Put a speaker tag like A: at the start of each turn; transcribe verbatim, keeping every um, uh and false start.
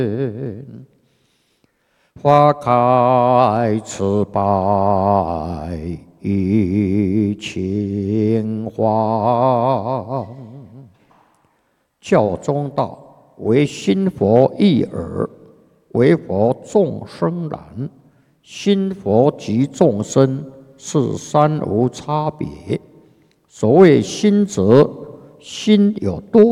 A: 花开此百一情花。教中道为心佛一耳，为佛众生然。心佛及众生是三无差别。所谓心则，心有多